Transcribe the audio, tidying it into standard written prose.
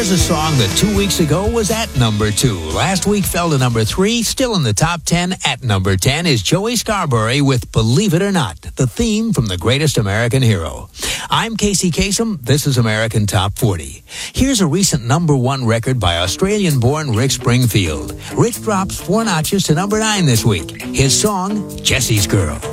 Here's a song that 2 weeks ago was at number 2. Last week fell to number 3. Still in the top 10 at number 10 is Joey Scarbury with Believe It or Not, the theme from The Greatest American Hero. I'm Casey Kasem. This is American Top 40. Here's a recent number 1 record by Australian-born Rick Springfield. Rick drops 4 notches to number 9 this week. His song, Jesse's Girl.